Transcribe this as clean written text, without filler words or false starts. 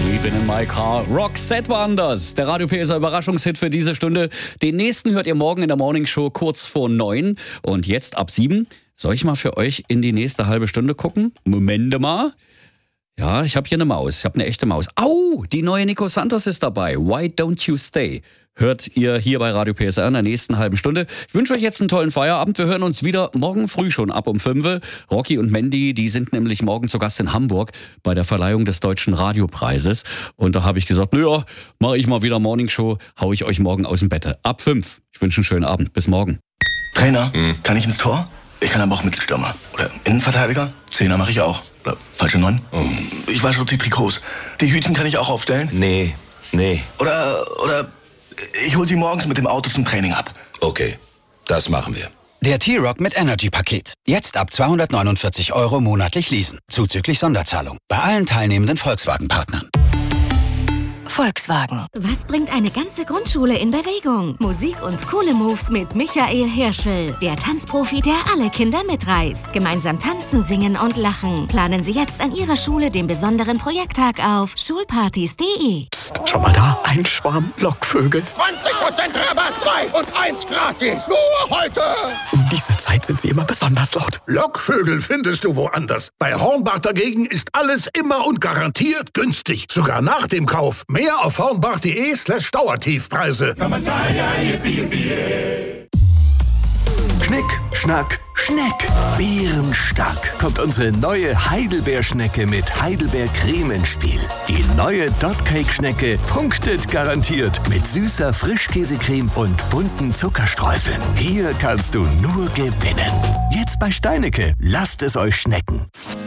Sleeping in my car. Roxette war anders. Der Radio PSR Überraschungshit für diese Stunde. Den nächsten hört ihr morgen in der Morning Show kurz vor 9. Und jetzt ab 7. Soll ich mal für euch in die nächste halbe Stunde gucken? Moment mal. Ja, ich habe hier eine Maus. Ich habe eine echte Maus. Au, die neue Nico Santos ist dabei. Why Don't You Stay? Hört ihr hier bei Radio PSR in der nächsten halben Stunde. Ich wünsche euch jetzt einen tollen Feierabend. Wir hören uns wieder morgen früh schon ab um 5. Rocky und Mandy, die sind nämlich morgen zu Gast in Hamburg bei der Verleihung des Deutschen Radiopreises. Und da habe ich gesagt, naja, mache ich mal wieder Morning Show, hau ich euch morgen aus dem Bett. Ab 5. Ich wünsche einen schönen Abend. Bis morgen. Trainer, kann ich ins Tor? Ich kann aber auch Mittelstürmer. Oder Innenverteidiger. Zehner mache ich auch. Oder falsche 9. Ich wasche auch die Trikots. Die Hütchen kann ich auch aufstellen? Nee. Oder ich hol sie morgens mit dem Auto zum Training ab. Okay, das machen wir. Der T-Rock mit Energy-Paket. Jetzt ab 249 € monatlich leasen. Zuzüglich Sonderzahlung. Bei allen teilnehmenden Volkswagen-Partnern. Volkswagen. Was bringt eine ganze Grundschule in Bewegung? Musik und coole Moves mit Michael Hirschl. Der Tanzprofi, der alle Kinder mitreißt. Gemeinsam tanzen, singen und lachen. Planen Sie jetzt an Ihrer Schule den besonderen Projekttag auf schulpartys.de. Psst, schon mal da? Ein Schwarm Lockvögel. 20% Rabatt, 2 und 1 gratis. Nur heute. Um diese Zeit sind sie immer besonders laut. Lockvögel findest du woanders. Bei Hornbach dagegen ist alles immer und garantiert günstig. Sogar nach dem Kauf. Mehr auf hornbach.de/Dauertiefpreise. Schnick, Schnack, Schneck. Bärenstark kommt unsere neue Heidelbeerschnecke mit Heidelbeercreme ins Spiel. Die neue Dotcake-Schnecke punktet garantiert mit süßer Frischkäsecreme und bunten Zuckerstreuseln. Hier kannst du nur gewinnen. Jetzt bei Steinecke. Lasst es euch schmecken.